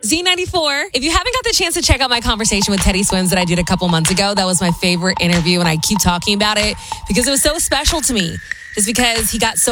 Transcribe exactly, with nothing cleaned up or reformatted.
Z ninety-four. If you haven't got the chance to check out my conversation with Teddy Swims that I did a couple months ago, that was my favorite interview, and I keep talking about it because it was so special to me. Just because he got so